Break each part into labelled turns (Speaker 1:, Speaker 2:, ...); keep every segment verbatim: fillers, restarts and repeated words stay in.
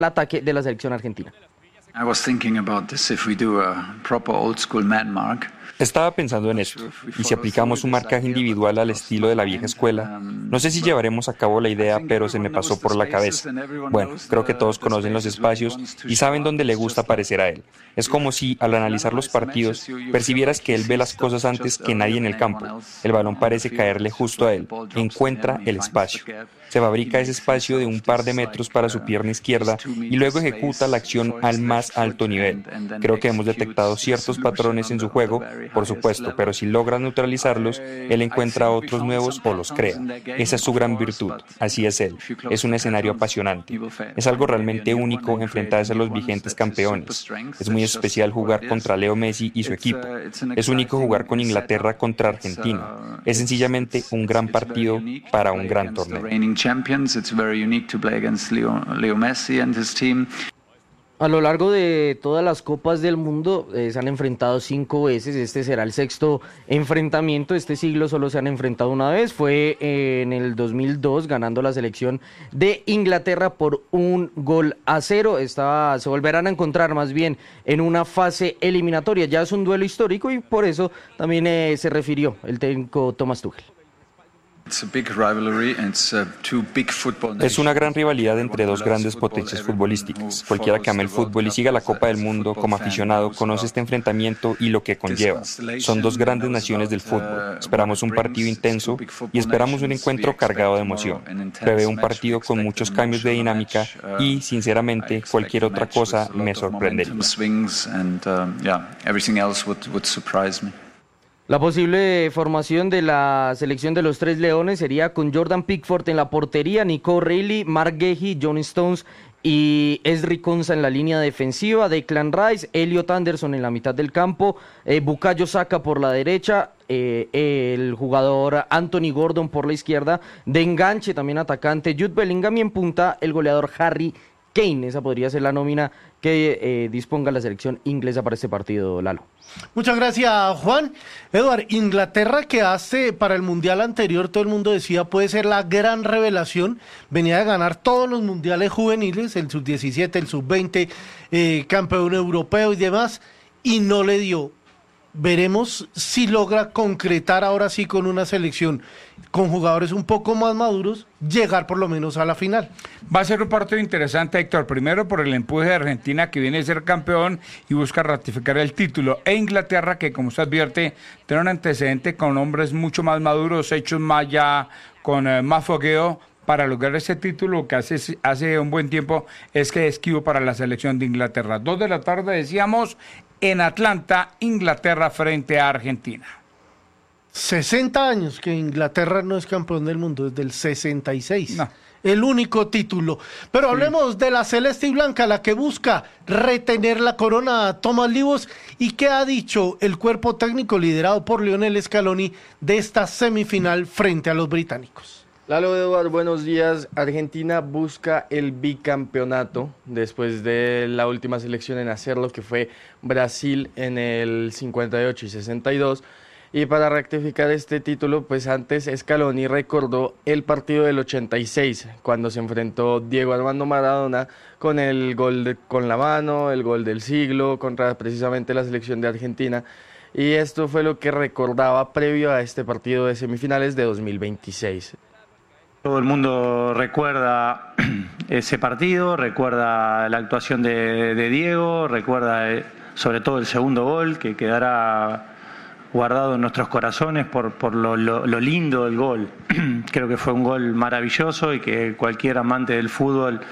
Speaker 1: ataque de la selección argentina.
Speaker 2: I was thinking about this if we do a proper old school man mark.
Speaker 3: Estaba pensando en esto, y si aplicamos un marcaje individual al estilo de la vieja escuela, no sé si llevaremos a cabo la idea, pero se me pasó por la cabeza. Bueno, creo que todos conocen los espacios y saben dónde le gusta aparecer a él. Es como si, al analizar los partidos, percibieras que él ve las cosas antes que nadie en el campo. El balón parece caerle justo a él, encuentra el espacio. Se fabrica ese espacio de un par de metros para su pierna izquierda y luego ejecuta la acción al más alto nivel. Creo que hemos detectado ciertos patrones en su juego, por supuesto, pero si logra neutralizarlos, él encuentra otros nuevos o los crea. Esa es su gran virtud, así es él. Es un escenario apasionante. Es algo realmente único enfrentarse a los vigentes campeones. Es muy especial jugar contra Leo Messi y su equipo. Es único jugar con Inglaterra contra Argentina. Es sencillamente un gran partido para un gran torneo.
Speaker 2: Champions. It's very unique to play against Leo, Leo Messi and his team.
Speaker 1: A lo largo de todas las copas del mundo eh, se han enfrentado cinco veces. Este será el sexto enfrentamiento. Este siglo solo se han enfrentado una vez. Fue eh, en el dos mil dos, ganando la selección de Inglaterra por un gol a cero. Esta, se volverán a encontrar más bien en una fase eliminatoria. Ya es un duelo histórico y por eso también eh, se refirió el técnico Thomas Tuchel.
Speaker 3: Es una gran rivalidad entre dos grandes potencias futbolísticas. Cualquiera que ame el fútbol y siga la Copa del Mundo como aficionado conoce este enfrentamiento y lo que conlleva. Son dos grandes naciones del fútbol. Esperamos un partido intenso y esperamos un encuentro cargado de emoción. Prevé un partido con muchos cambios de dinámica y, sinceramente, cualquier otra cosa me sorprendería.
Speaker 1: La posible formación de la selección de los Tres Leones sería con Jordan Pickford en la portería, Nico Reilly, Mark Guehi, John Stones y Ezri Konsa en la línea defensiva, Declan Rice, Elliot Anderson en la mitad del campo, eh, Bukayo Saka por la derecha, eh, el jugador Anthony Gordon por la izquierda, de enganche también atacante Jude Bellingham y en punta el goleador Harry Kane. Esa podría ser la nómina que eh, disponga la selección inglesa para este partido, Lalo.
Speaker 4: Muchas gracias, Juan. Eduard, Inglaterra, que hace para el mundial anterior, todo el mundo decía, puede ser la gran revelación, venía de ganar todos los mundiales juveniles, el sub diecisiete, el sub veinte, eh, campeón europeo y demás, y no le dio. Veremos si logra concretar ahora sí con una selección con jugadores un poco más maduros, llegar por lo menos a la final.
Speaker 5: Va a ser un partido interesante, Héctor, primero por el empuje de Argentina, que viene a ser campeón y busca ratificar el título, e Inglaterra, que como usted advierte, tiene un antecedente con hombres mucho más maduros, hechos más ya, con eh, más fogueo, para lograr ese título que hace, hace un buen tiempo es que esquivo para la selección de Inglaterra. Dos de la tarde, decíamos, en Atlanta, Inglaterra frente a Argentina.
Speaker 4: sesenta años que Inglaterra no es campeón del mundo, desde el sesenta y seis.
Speaker 5: No.
Speaker 4: El único título. Pero sí, hablemos de la celeste y blanca, la que busca retener la corona a Tomás Libos. ¿Y qué ha dicho el cuerpo técnico liderado por Lionel Scaloni de esta semifinal frente a los británicos?
Speaker 6: Lalo, Eduard, buenos días. Argentina busca el bicampeonato después de la última selección en hacerlo, que fue Brasil en el cincuenta y ocho y sesenta y dos. Y para rectificar este título, pues antes Scaloni recordó el partido del ochenta y seis, cuando se enfrentó Diego Armando Maradona con el gol de, con la mano, el gol del siglo, contra precisamente la selección de Argentina. Y esto fue lo que recordaba previo a este partido de semifinales de dos mil veintiséis.
Speaker 7: Todo el mundo recuerda ese partido, recuerda la actuación de, de Diego, recuerda eh, sobre todo el segundo gol, que quedará guardado en nuestros corazones por, por lo, lo, lo lindo del gol. Creo que fue un gol maravilloso y que cualquier amante del fútbol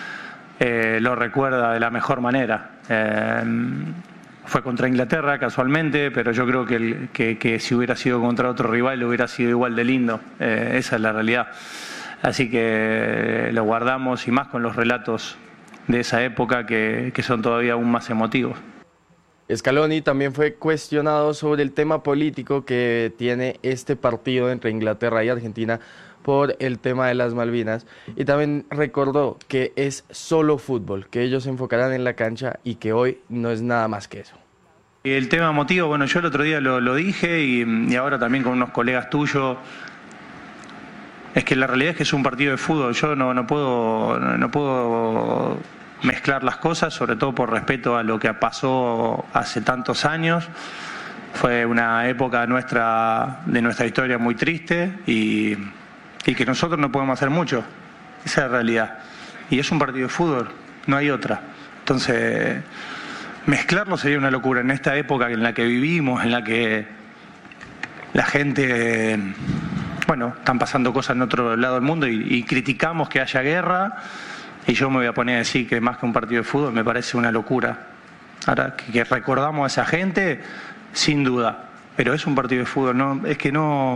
Speaker 7: eh, lo recuerda de la mejor manera. Eh, fue contra Inglaterra casualmente, pero yo creo que, el, que, que si hubiera sido contra otro rival hubiera sido igual de lindo. Eh, esa es la realidad. Así que lo guardamos, y más con los relatos de esa época que, que son todavía aún más emotivos.
Speaker 6: Scaloni también fue cuestionado sobre el tema político que tiene este partido entre Inglaterra y Argentina por el tema de las Malvinas, y también recordó que es solo fútbol, que ellos se enfocarán en la cancha y que hoy no es nada más que eso.
Speaker 7: El tema emotivo, bueno, yo el otro día lo, lo dije y, y ahora también con unos colegas tuyos, es que la realidad es que es un partido de fútbol. Yo no, no puedo, no puedo mezclar las cosas, sobre todo por respeto a lo que pasó hace tantos años. Fue una época nuestra, de nuestra historia muy triste y, y que nosotros no podemos hacer mucho. Esa es la realidad. Y es un partido de fútbol, no hay otra. Entonces, mezclarlo sería una locura en esta época en la que vivimos, en la que la gente, bueno, están pasando cosas en otro lado del mundo y, y criticamos que haya guerra, y yo me voy a poner a decir que más que un partido de fútbol me parece una locura. Ahora, que, que recordamos a esa gente, sin duda, pero es un partido de fútbol, no, es que no...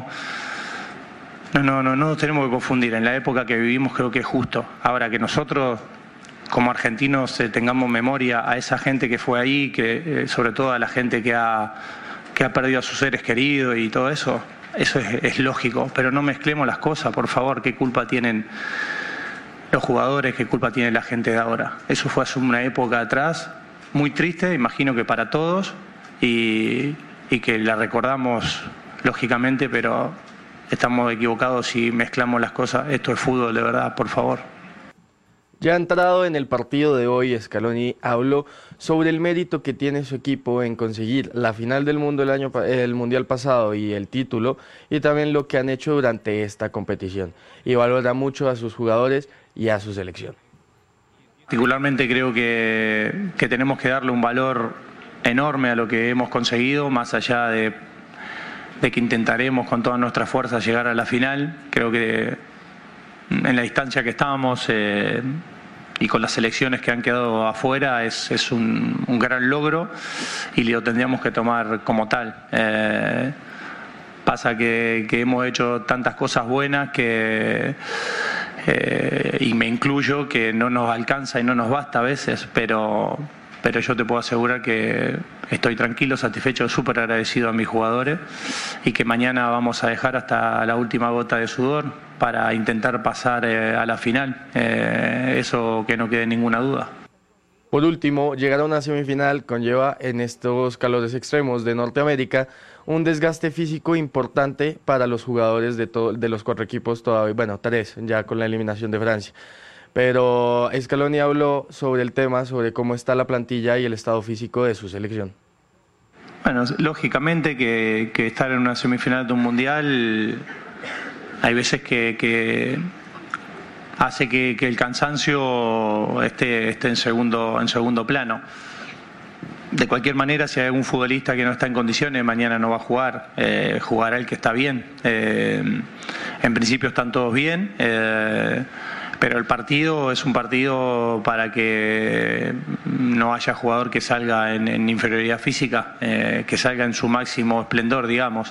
Speaker 7: No, no, no, no nos tenemos que confundir. En la época que vivimos creo que es justo. Ahora, que nosotros como argentinos eh, tengamos memoria a esa gente que fue ahí, que eh, sobre todo a la gente que ha, que ha perdido a sus seres queridos y todo eso, eso es, es lógico. Pero no mezclemos las cosas, por favor. ¿Qué culpa tienen los jugadores? ¿Qué culpa tiene la gente de ahora? Eso fue hace una época atrás, muy triste, imagino que para todos, y, y que la recordamos lógicamente, pero estamos equivocados si mezclamos las cosas. Esto es fútbol, de verdad, por favor.
Speaker 6: Ya entrado en el partido de hoy, Scaloni habló sobre el mérito que tiene su equipo en conseguir la final del mundo el año el mundial pasado y el título, y también lo que han hecho durante esta competición, y valora mucho a sus jugadores y a su selección.
Speaker 7: Particularmente creo que, que tenemos que darle un valor enorme a lo que hemos conseguido, más allá de, de que intentaremos con todas nuestras fuerzas llegar a la final. Creo que en la distancia que estábamos eh, y con las selecciones que han quedado afuera es, es un, un gran logro y lo tendríamos que tomar como tal. Eh, pasa que, que hemos hecho tantas cosas buenas que, eh, y me incluyo, que no nos alcanza y no nos basta a veces, pero, pero yo te puedo asegurar que estoy tranquilo, satisfecho, súper agradecido a mis jugadores, y que mañana vamos a dejar hasta la última gota de sudor para intentar pasar eh, a la final, eh, eso que no quede ninguna duda.
Speaker 6: Por último, llegar a una semifinal conlleva en estos calores extremos de Norteamérica un desgaste físico importante para los jugadores de, todo, de los cuatro equipos todavía, bueno, tres ya con la eliminación de Francia. Pero Scaloni habló sobre el tema, sobre cómo está la plantilla y el estado físico de su selección.
Speaker 7: Bueno, lógicamente que, que estar en una semifinal de un mundial hay veces que, que hace que, que el cansancio esté, esté en, segundo, en segundo plano. De cualquier manera, si hay algún futbolista que no está en condiciones, mañana no va a jugar, eh, jugará el que está bien. Eh, en principio están todos bien, eh, pero el partido es un partido para que no haya jugador que salga en, en inferioridad física, eh, que salga en su máximo esplendor, digamos.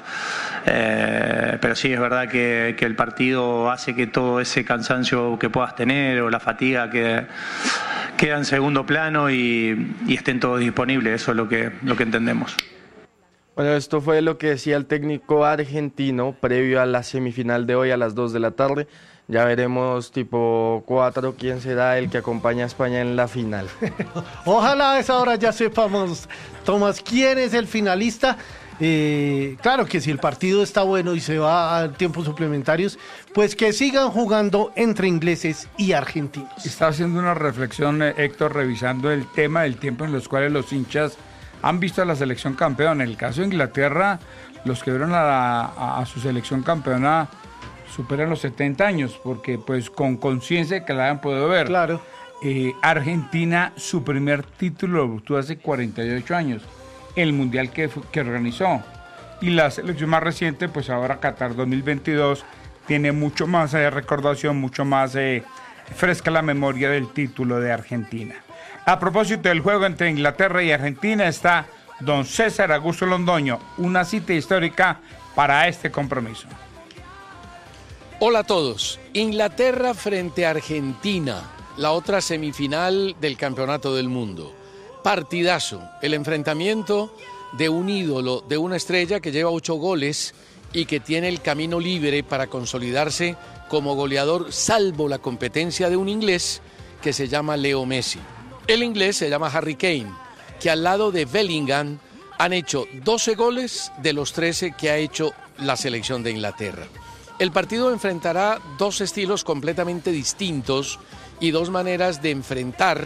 Speaker 7: Eh, pero sí es verdad que, que el partido hace que todo ese cansancio que puedas tener o la fatiga que queda en segundo plano y, y estén todos disponibles. Eso es lo que, lo que entendemos.
Speaker 6: Bueno, esto fue lo que decía el técnico argentino previo a la semifinal de hoy a las dos de la tarde. Ya veremos tipo cuatro quién será el que acompaña a España en la final.
Speaker 4: Ojalá a esa hora ya sepamos, Tomás, quién es el finalista. Eh, claro que si el partido está bueno y se va a tiempos suplementarios, pues que sigan jugando entre ingleses y argentinos.
Speaker 5: Está haciendo una reflexión, eh, Héctor, revisando el tema del tiempo en los cuales los hinchas han visto a la selección campeona. En el caso de Inglaterra, los que vieron a, la, a, a su selección campeona superan los setenta años, porque pues con conciencia que la hayan podido ver.
Speaker 4: Claro.
Speaker 5: Eh, Argentina, su primer título lo obtuvo hace cuarenta y ocho años, el mundial que, que organizó. Y la selección más reciente, pues ahora Qatar dos mil veintidós, tiene mucho más eh, recordación, mucho más eh, fresca la memoria del título de Argentina. A propósito del juego entre Inglaterra y Argentina, está don César Augusto Londoño, una cita histórica para este compromiso.
Speaker 8: Hola a todos. Inglaterra frente a Argentina, la otra semifinal del Campeonato del Mundo. Partidazo, el enfrentamiento de un ídolo, de una estrella que lleva ocho goles y que tiene el camino libre para consolidarse como goleador, salvo la competencia de un inglés que se llama Leo Messi. El inglés se llama Harry Kane, que al lado de Bellingham han hecho doce goles de los trece que ha hecho la selección de Inglaterra. El partido enfrentará dos estilos completamente distintos y dos maneras de enfrentar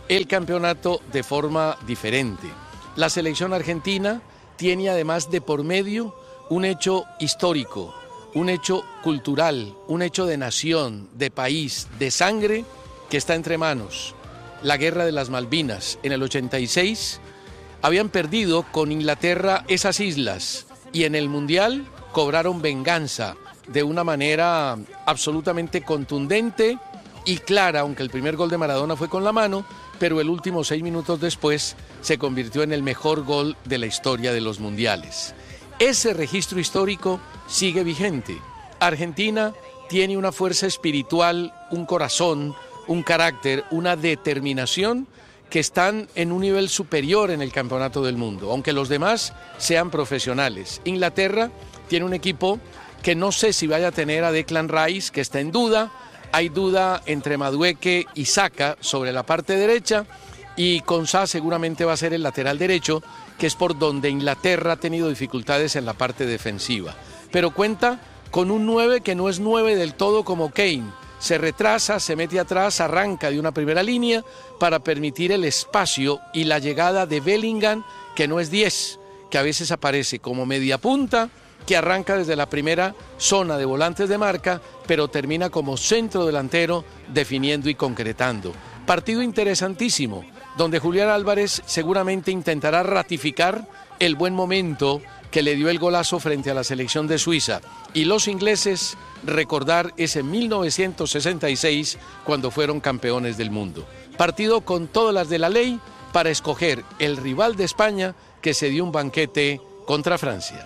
Speaker 8: el campeonato de forma diferente. La selección argentina tiene además de por medio un hecho histórico, un hecho cultural, un hecho de nación, de país, de sangre que está entre manos. La guerra de las Malvinas en el ochenta y seis habían perdido con Inglaterra esas islas y en el Mundial cobraron venganza de una manera absolutamente contundente y clara, aunque el primer gol de Maradona fue con la mano, pero el último seis minutos después se convirtió en el mejor gol de la historia de los mundiales. Ese registro histórico sigue vigente. Argentina tiene una fuerza espiritual, un corazón, un carácter, una determinación que están en un nivel superior en el campeonato del mundo, aunque los demás sean profesionales. Inglaterra tiene un equipo que no sé si vaya a tener a Declan Rice, que está en duda. Hay duda entre Madueke y Saka sobre la parte derecha, y Konsa seguramente va a ser el lateral derecho, que es por donde Inglaterra ha tenido dificultades en la parte defensiva. Pero cuenta con un nueve que no es nueve del todo como Kane. Se retrasa, se mete atrás, arranca de una primera línea para permitir el espacio y la llegada de Bellingham, que no es diez, que a veces aparece como media punta, que arranca desde la primera zona de volantes de marca, pero termina como centro delantero definiendo y concretando. Partido interesantísimo, donde Julián Álvarez seguramente intentará ratificar el buen momento que le dio el golazo frente a la selección de Suiza, y los ingleses recordar ese mil novecientos sesenta y seis cuando fueron campeones del mundo. Partido con todas las de la ley para escoger el rival de España que se dio un banquete contra Francia.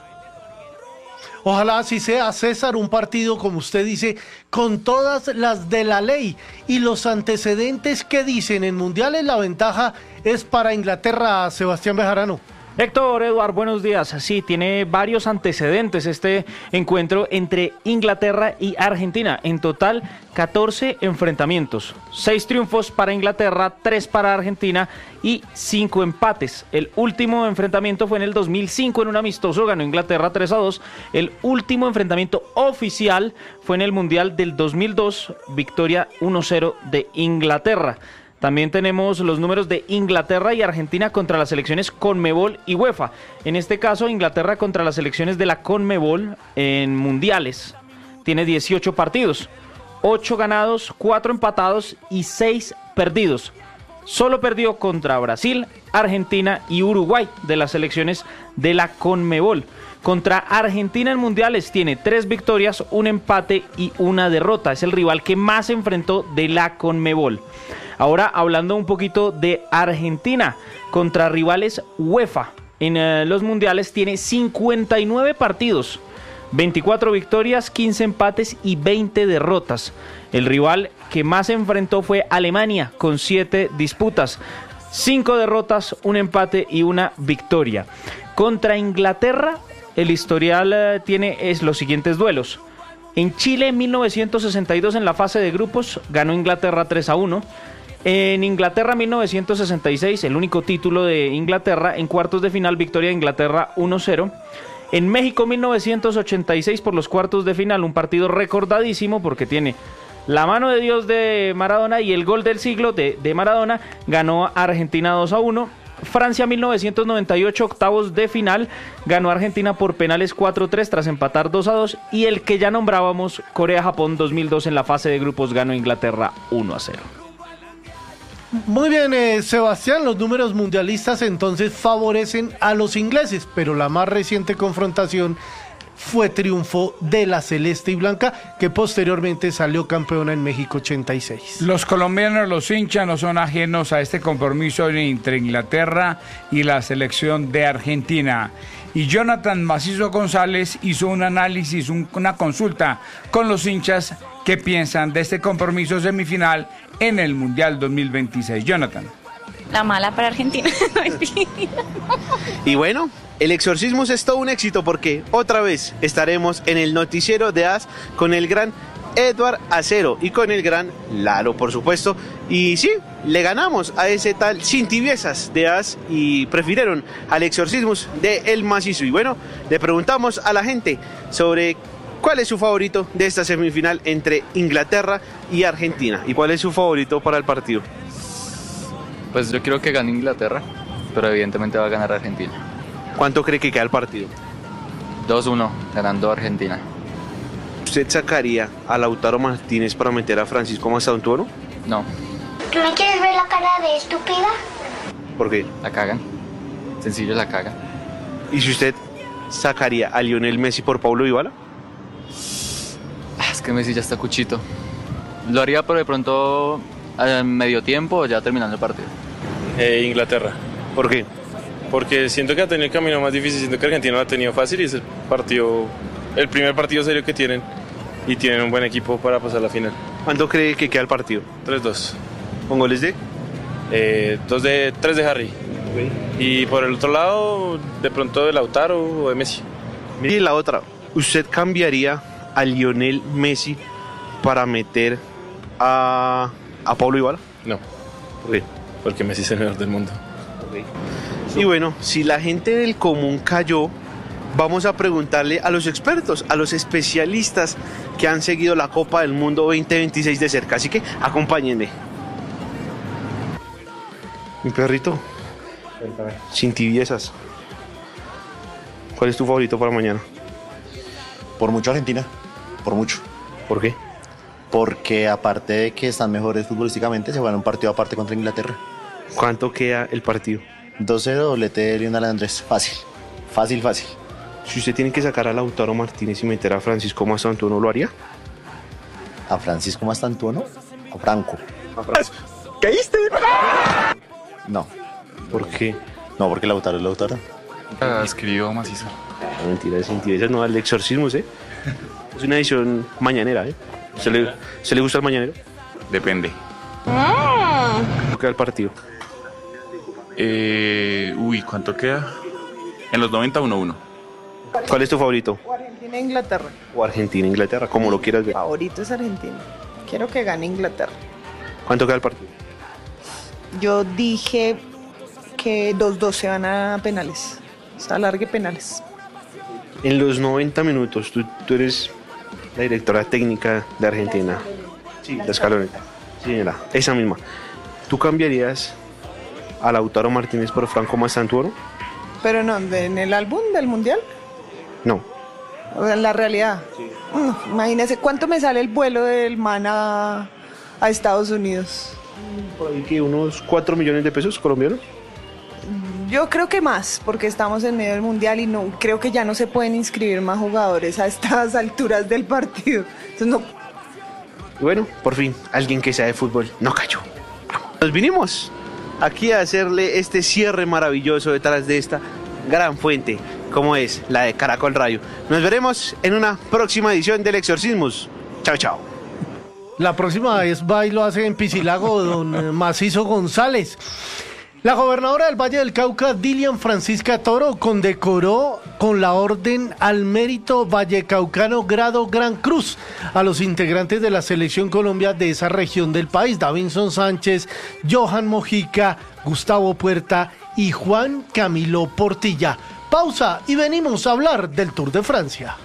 Speaker 4: Ojalá así sea, César, un partido, como usted dice, con todas las de la ley. Y los antecedentes que dicen en mundiales, la ventaja es para Inglaterra, Sebastián Bejarano.
Speaker 9: Héctor, Eduard, buenos días. Sí, tiene varios antecedentes este encuentro entre Inglaterra y Argentina. En total, catorce enfrentamientos. seis triunfos para Inglaterra, tres para Argentina y cinco empates. El último enfrentamiento fue en el dos mil cinco en un amistoso, ganó Inglaterra tres a dos. El último enfrentamiento oficial fue en el Mundial del dos mil dos, victoria uno cero de Inglaterra. También tenemos los números de Inglaterra y Argentina contra las selecciones Conmebol y UEFA. En este caso, Inglaterra contra las selecciones de la Conmebol en mundiales. Tiene dieciocho partidos, ocho ganados, cuatro empatados y seis perdidos. Solo perdió contra Brasil, Argentina y Uruguay de las selecciones de la Conmebol. Contra Argentina en mundiales tiene tres victorias, un empate y una derrota. Es el rival que más se enfrentó de la Conmebol. Ahora hablando un poquito de Argentina, contra rivales UEFA en eh, los mundiales tiene cincuenta y nueve partidos, veinticuatro victorias, quince empates y veinte derrotas. El rival que más se enfrentó fue Alemania con siete disputas, cinco derrotas, un empate y una victoria. Contra Inglaterra el historial eh, tiene es los siguientes duelos. En Chile en mil novecientos sesenta y dos en la fase de grupos ganó Inglaterra tres a uno. En Inglaterra mil novecientos sesenta y seis, el único título de Inglaterra, en cuartos de final victoria de Inglaterra uno cero. En México mil novecientos ochenta y seis por los cuartos de final, un partido recordadísimo porque tiene la mano de Dios de Maradona y el gol del siglo de, de Maradona, ganó Argentina dos a uno. Francia mil novecientos noventa y ocho, octavos de final, ganó Argentina por penales cuatro a tres tras empatar dos a dos, y el que ya nombrábamos, Corea-Japón dos mil dos en la fase de grupos, ganó Inglaterra uno a cero.
Speaker 4: Muy bien, eh, Sebastián, los números mundialistas entonces favorecen a los ingleses, pero la más reciente confrontación fue triunfo de la celeste y blanca, que posteriormente salió campeona en México ochenta y seis.
Speaker 5: Los colombianos, los hinchas, no son ajenos a este compromiso entre Inglaterra y la selección de Argentina. Y Jonathan Macizo González hizo un análisis, un, una consulta con los hinchas que piensan de este compromiso semifinal en el Mundial dos mil veintiséis. Jonathan.
Speaker 10: La mala para Argentina.
Speaker 11: Y bueno, el exorcismo es todo un éxito porque otra vez estaremos en el noticiero de A S con el gran Eduard Acero y con el gran Lalo, por supuesto. Y sí, le ganamos a ese tal sin tibiezas de A S y prefirieron al exorcismo de El Macizo. Y bueno, le preguntamos a la gente sobre cuál es su favorito de esta semifinal entre Inglaterra y Argentina y cuál es su favorito para el partido.
Speaker 12: Pues yo quiero que gane Inglaterra, pero evidentemente va a ganar Argentina.
Speaker 11: ¿Cuánto cree que queda el partido?
Speaker 12: dos uno, ganando Argentina.
Speaker 11: ¿Usted sacaría a Lautaro Martínez para meter a Francisco Mastantuono?
Speaker 12: No.
Speaker 13: ¿Tú me quieres ver la cara de estúpida?
Speaker 11: ¿Por qué?
Speaker 12: La cagan. Sencillo, la cagan.
Speaker 11: ¿Y si usted sacaría a Lionel Messi por Paulo Dybala?
Speaker 12: Ah, es que Messi ya está cuchito. Lo haría, pero de pronto a medio tiempo o ya terminando el partido.
Speaker 14: Eh, Inglaterra.
Speaker 11: ¿Por qué?
Speaker 14: Porque siento que ha tenido el camino más difícil, siento que Argentina lo ha tenido fácil y es el partido, el primer partido serio que tienen y tienen un buen equipo para pasar la final.
Speaker 11: ¿Cuánto cree que queda el partido?
Speaker 14: tres dos.
Speaker 11: ¿Con goles de?
Speaker 14: Eh, dos de, tres de Harry. Okay. Y por el otro lado, de pronto de Lautaro o de Messi.
Speaker 11: Y la otra, ¿usted cambiaría a Lionel Messi para meter a, a Paulo Dybala?
Speaker 14: No.
Speaker 11: ¿Por qué?
Speaker 14: Porque Messi es el mejor del mundo.
Speaker 11: Okay. Y bueno, si la gente del común cayó, vamos a preguntarle a los expertos, a los especialistas que han seguido la Copa del Mundo veinte veintiséis de cerca. Así que acompáñenme. Mi perrito, sin tibiezas, ¿cuál es tu favorito para mañana?
Speaker 15: Por mucho Argentina, por mucho.
Speaker 11: ¿Por qué?
Speaker 15: Porque aparte de que están mejores futbolísticamente, se van a un partido aparte contra Inglaterra.
Speaker 11: ¿Cuánto queda el partido?
Speaker 15: dos cero, doblete de Lionel Andrés. Fácil, fácil, fácil.
Speaker 11: Si usted tiene que sacar a Lautaro Martínez y meter a Francisco Mastantuono, ¿lo haría?
Speaker 15: ¿A Francisco Mastantuono? ¿A Franco?
Speaker 11: ¿A Francisco? ¿Caíste?
Speaker 15: No.
Speaker 11: ¿Por qué?
Speaker 15: No, porque Lautaro es Lautaro.
Speaker 12: Ah, escribió macizo.
Speaker 11: No, mentira, es mentira. Esa no es el exorcismos, ¿eh? Es una edición mañanera, ¿eh? ¿Se le, ¿se le gusta el mañanero?
Speaker 12: Depende.
Speaker 11: ¿Cómo queda el partido?
Speaker 12: Eh, uy, ¿cuánto queda? En los noventa, uno uno.
Speaker 11: ¿Cuál es tu favorito?
Speaker 16: O Argentina e Inglaterra.
Speaker 11: O Argentina, Inglaterra, como lo quieras ver.
Speaker 16: Favorito es Argentina. Quiero que gane Inglaterra.
Speaker 11: ¿Cuánto queda el partido?
Speaker 16: Yo dije que dos dos se van a penales. Se alargue penales.
Speaker 11: En los noventa minutos, tú, tú eres la directora técnica de Argentina. Sí, la Scaloni. Sí, señora, esa misma. ¿Tú cambiarías a Lautaro Martínez por Franco Mastantuono?
Speaker 16: Pero no, ¿en el álbum del Mundial?
Speaker 11: No.
Speaker 16: O sea, en la realidad. Sí. Mm, imagínese, ¿cuánto me sale el vuelo del man a, a Estados Unidos?
Speaker 11: Por ahí que unos cuatro millones de pesos colombianos.
Speaker 16: Yo creo que más, porque estamos en medio del Mundial y no creo que ya no se pueden inscribir más jugadores a estas alturas del partido. Entonces no.
Speaker 11: Y bueno, por fin, alguien que sea de fútbol no cayó. Nos vinimos aquí a hacerle este cierre maravilloso detrás de esta gran fuente, como es la de Caracol Radio. Nos veremos en una próxima edición del Exorcismus. Chao, chao.
Speaker 4: La próxima vez va y lo hace en Piscilago don Macizo González. La gobernadora del Valle del Cauca, Dilian Francisca Toro, condecoró con la Orden al Mérito Vallecaucano Grado Gran Cruz a los integrantes de la Selección Colombia de esa región del país, Davinson Sánchez, Johan Mojica, Gustavo Puerta y Juan Camilo Portilla. Pausa y venimos a hablar del Tour de Francia.